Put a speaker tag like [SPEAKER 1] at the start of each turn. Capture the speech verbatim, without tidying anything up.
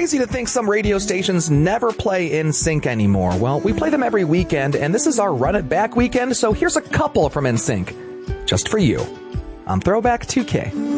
[SPEAKER 1] crazy to think some radio stations never play N Sync anymore. Well, we play them every weekend, and this is our Run It Back weekend, so here's a couple from N Sync, just for you, on Throwback two K.